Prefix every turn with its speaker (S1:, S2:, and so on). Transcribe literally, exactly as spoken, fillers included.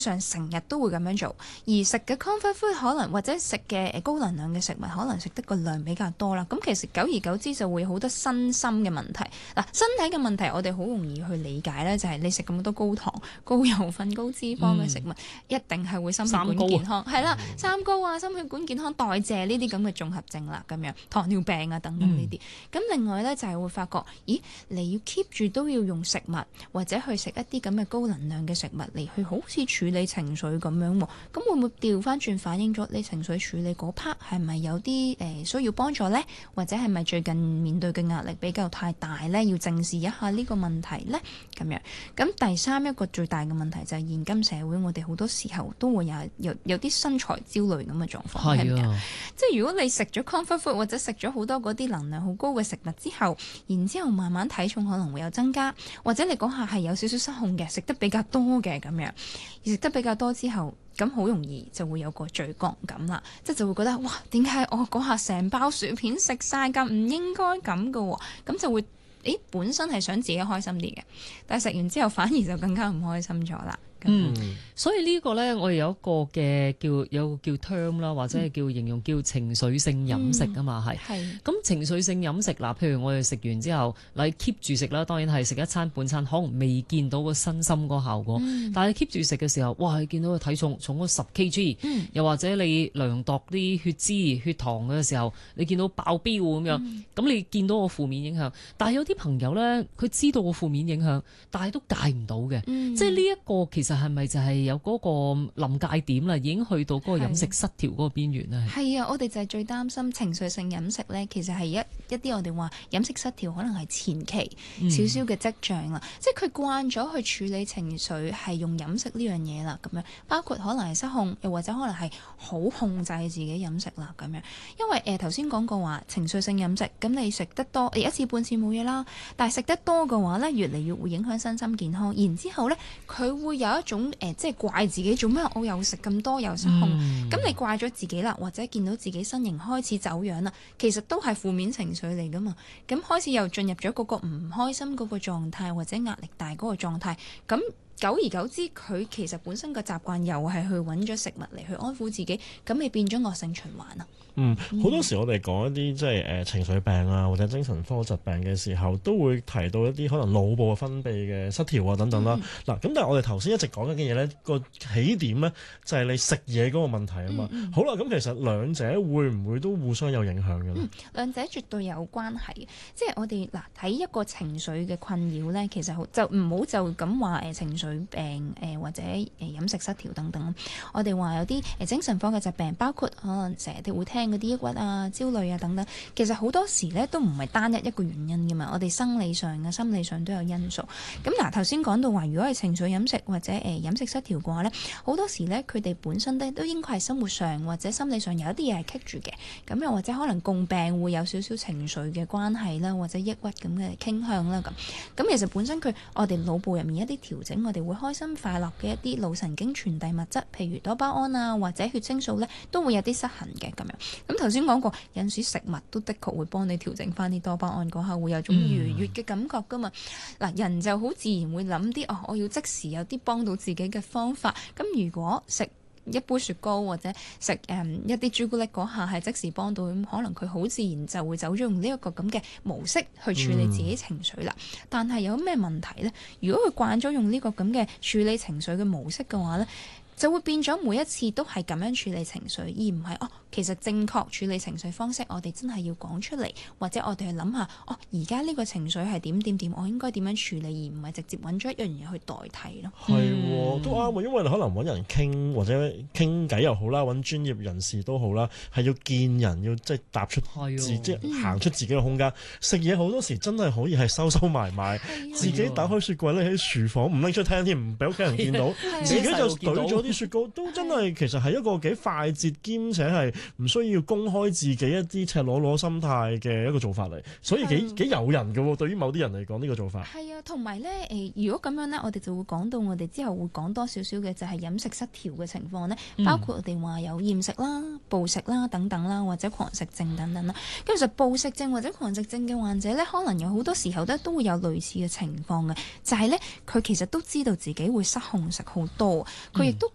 S1: 上成日都會咁樣做，而食嘅 comfort food 可能或者食嘅高能量嘅食物，可能食得個量比較多啦。咁其實久而久之就會好多身心嘅問題。嗱，身體嘅問題我哋好容易去理解咧，就係、是、你食咁多高糖、高油分、高脂肪嘅食物，嗯、一定係會心血管健康係啦，三高啊、心血管健康、代謝呢啲咁嘅綜合症啦，咁樣糖尿病啊等等呢啲。咁、嗯、另外咧就係、是、會發覺，咦，你要 keep 住都要用食物或者去食一啲咁嘅高能量嘅食物嚟去好似處理情緒咁樣喎，咁會唔會調翻轉反映咗你情緒處理嗰 part 係咪有啲誒、呃、需要幫助呢？或者係咪最近面對嘅壓力比較太大呢？要正視一下呢個問題呢？咁樣，咁第三一個最大嘅問題就係現今社會，我哋好多時候都會有有有啲身材焦慮咁嘅狀況，係咪啊？即係如果你食咗 comfort food 或者食咗好多嗰啲能量好高嘅食物之後，然之後慢慢體重可能會有增加，或者你嗰下係有少少失控嘅，食得比較多嘅咁樣，而食得比較多之後，咁好容易就會有個罪惡感啦，即係就會覺得哇，點解我嗰下成包薯片食晒㗎？唔應該咁㗎喎，咁就會，誒本身係想自己開心啲嘅，但係食完之後反而就更加唔開心咗啦。
S2: 嗯，所以呢個咧，我哋有一個嘅叫有個叫 term 啦，或者係叫形容叫情緒性飲食啊嘛，係、嗯。咁情緒性飲食嗱，譬如我哋食完之後，你 keep 住食啦，當然係食一餐半餐，可能未見到個身心個效果。嗯、但係 keep 住食嘅時候，哇！你見到個體重重咗十 kg，、嗯、又或者你量度啲血脂、血糖嘅時候，你見到爆標咁樣，咁、嗯、你見到個負面影響。但係有啲朋友咧，佢知道個負面影響，但係都戒唔到嘅，嗯、即係呢一個其實。係咪就係有嗰個臨界點啦？已經去到嗰個飲食失調嗰個邊緣咧？
S1: 係啊，我哋就係最擔心情緒性飲食咧。其實係一一啲我哋話飲食失調，可能係前期少少嘅跡象啦。嗯、即係佢慣咗去處理情緒，係用飲食呢樣嘢啦。咁樣包括可能係失控，又或者可能係好控制自己飲食啦。咁樣因為誒頭先講過話情緒性飲食，咁你食得多一次半次冇嘢啦，但係食得多嘅話咧，越嚟越會影響身心健康。然之後咧，佢會有一種誒、呃，即係怪自己做咩？我又食咁多，又失控。咁、嗯、你怪咗自己啦，或者見到自己身形開始走樣啦，其實都係負面情緒嚟噶嘛。咁開始又進入咗嗰個唔開心嗰個狀態，或者壓力大嗰個狀態。咁久而久之，佢其實本身個習慣又係去揾咗食物嚟去安撫自己，咁咪變咗惡性循環啊。
S3: 嗯，好多時我哋講一啲即係誒情緒病啊，或者精神科疾病嘅時候，都會提到一啲可能腦部嘅分泌嘅失調啊等等啦。嗱、嗯，咁但係我哋頭先一直講緊嘅嘢咧，個起點咧就係你食嘢嗰個問題啊嘛。嗯嗯、好啦，咁其實兩者會唔會都互相有影響嘅咧？嗯，
S1: 兩者絕對有關係嘅。即係我哋嗱睇一個情緒嘅困擾咧，其實好就唔好就咁話誒情緒病誒、呃、或者誒飲食失調等等。我哋話有啲誒精神科嘅疾病，包括可能成日都會聽嗰啲抑鬱啊、焦慮啊等等，其實好多時咧都唔係單一一個原因噶嘛，我哋生理上嘅、心理上都有因素。咁嗱，頭先講到話，如果係情緒飲食或者誒、呃、飲食失調嘅話咧，好多時咧佢哋本身咧都應該係生活上或者心理上有一啲嘢係棘住嘅，咁又或者可能共病會有少少情緒嘅關係啦，或者抑鬱咁嘅傾向啦咁。咁其實本身佢我哋腦部入面一啲調整，我哋會開心快樂嘅一啲腦神經傳遞物質，譬如多巴胺啊或者血清素咧，都會有啲失衡嘅咁樣。咁頭先講過，有時食物都的確會幫你調整翻啲多巴胺，嗰下會有種愉悅嘅感覺噶嘛。嗱、嗯，人就好自然會諗啲哦，我要即時有啲幫到自己嘅方法。咁如果食一杯雪糕或者食誒、嗯、一啲朱古力嗰下係即時幫到，咁可能佢好自然就會走咗用呢一個咁嘅模式去處理自己情緒啦。嗯、但係有咩問題呢？如果佢慣咗用呢個咁嘅處理情緒嘅模式嘅話呢，就會變咗每一次都係咁樣處理情緒，而唔係哦，其實正確處理情緒方式，我哋真係要講出嚟，或者我哋去諗下，哦，而家呢個情緒係點點點，我應該點樣處理，而唔係直接揾咗一樣嘢去代替咯。
S3: 係、嗯，都啱喎，因為可能揾人傾或者傾偈又好啦，揾專業人士都好啦，係要見人，要即係踏出自，即係行出自己嘅空間。食嘢好多時真係可以係收收埋埋，自己打開雪櫃咧喺廚房，唔拎出廳添，唔俾屋企人見到，自己就懟咗啲雪糕，都真係其實係一個幾快捷兼且係唔需要公開自己一啲赤裸裸心態嘅一個做法嚟，所以幾幾誘人嘅喎。對於某啲人嚟講，呢個做法
S1: 係啊，同埋咧誒，如果咁樣咧，我哋就會講到我哋之後會講多少少嘅就係飲食失調嘅情況咧，嗯、包括我哋話有厭食啦、暴食啦等等啦，或者狂食症等等啦。咁其實暴食症或者狂食症嘅患者咧，可能有好多時候咧都會有類似嘅情況嘅，就係咧佢其實都知道自己會失控食好多，佢亦都